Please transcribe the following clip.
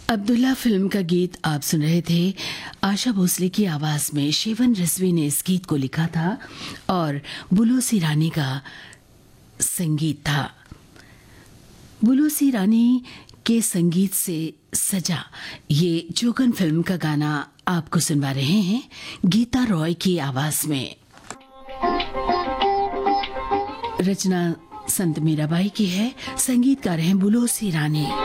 Abdullah film का गीत आप सुन रहे थे। आशा भोसले की आवाज में शेवन रिजवी ने इस गीत को लिखा था और बुलोसी रानी का संगीत था। बुलोसी रानी के संगीत से सजा ये जोगन फिल्म का गाना आपको सुनवा रहे हैं गीता रॉय की आवाज में। रचना संत मीराबाई की है, संगीतकार हैं बुलोसी रानी।